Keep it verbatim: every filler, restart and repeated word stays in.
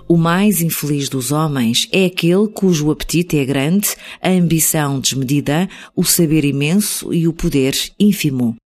O mais infeliz dos homens é aquele cujo apetite é grande, a ambição desmedida, o saber imenso e o poder ínfimo.